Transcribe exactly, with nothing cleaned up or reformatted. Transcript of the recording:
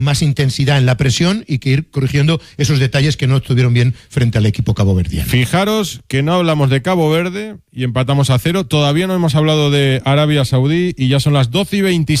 más intensidad en la presión y que ir corrigiendo esos detalles que no estuvieron bien frente al equipo caboverdiano. Fijaros que no hablamos de Cabo Verde y empatamos a cero. Todavía no hemos hablado de Arabia Saudí y ya son las doce y veintiséis.